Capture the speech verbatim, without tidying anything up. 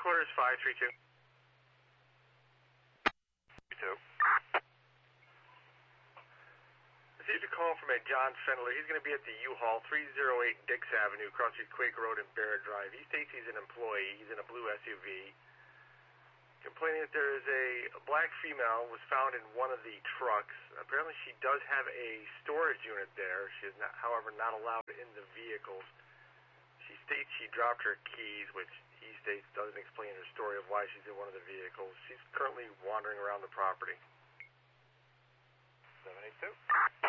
headquarters five three two. two. Received a call from a John Fendler. He's going to be at the U-Haul, three oh eight Dix Avenue, across the Quake Road and Barrett Drive. He states he's an employee. He's in a blue S U V. Complaining that there is a black female was found in one of the trucks. Apparently she does have a storage unit there. She is not, however, not allowed in the vehicles. She states she dropped her keys, which he states doesn't explain her story of why she's in one of the vehicles. She's currently wandering around the property. seven eight two.